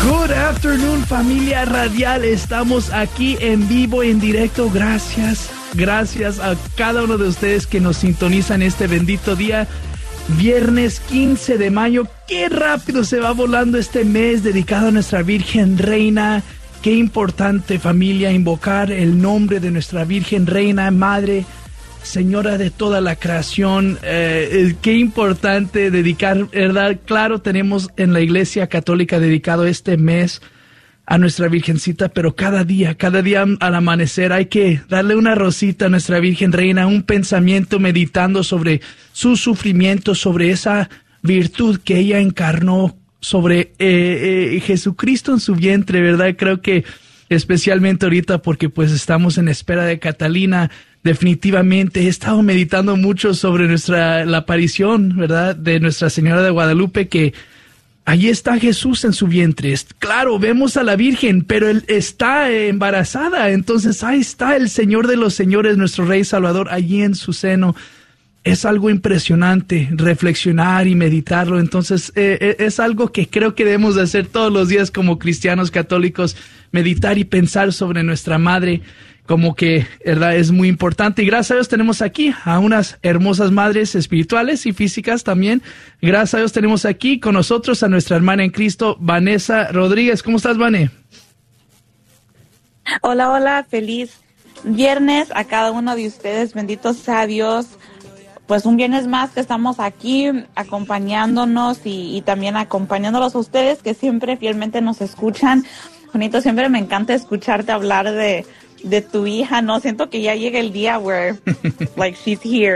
Good afternoon, familia radial. Estamos aquí en vivo, en directo. Gracias a cada uno de ustedes que nos sintonizan este bendito día. Viernes 15 de mayo. Qué rápido se va volando este mes dedicado a nuestra Virgen Reina. Qué importante, familia, invocar el nombre de nuestra Virgen Reina, Madre, Señora de toda la creación. Qué importante dedicar, ¿verdad? Claro, tenemos en la Iglesia Católica dedicado este mes a nuestra Virgencita, pero cada día al amanecer hay que darle una rosita a nuestra Virgen Reina, un pensamiento meditando sobre su sufrimiento, sobre esa virtud que ella encarnó, sobre Jesucristo en su vientre, ¿verdad? Creo que especialmente ahorita porque pues estamos en espera de Catalina. Definitivamente he estado meditando mucho sobre la aparición, ¿verdad?, de Nuestra Señora de Guadalupe, que allí está Jesús en su vientre. Claro, vemos a la Virgen, pero él está embarazada. Entonces ahí está el Señor de los Señores, nuestro Rey Salvador, allí en su seno. Es algo impresionante reflexionar y meditarlo. Entonces es algo que creo que debemos de hacer todos los días como cristianos católicos, meditar y pensar sobre nuestra Madre, como que, ¿verdad?, es muy importante. Y gracias a Dios tenemos aquí a unas hermosas madres espirituales y físicas también. Gracias a Dios tenemos aquí con nosotros a nuestra hermana en Cristo, Vanessa Rodríguez. ¿Cómo estás, Vané? Hola, feliz viernes a cada uno de ustedes. Bendito sea Dios. Pues un viernes más que estamos aquí acompañándonos y también acompañándolos a ustedes que siempre fielmente nos escuchan. Juanito, siempre me encanta escucharte hablar de tu hija, ¿no? Siento que ya llega el día where, like, she's here.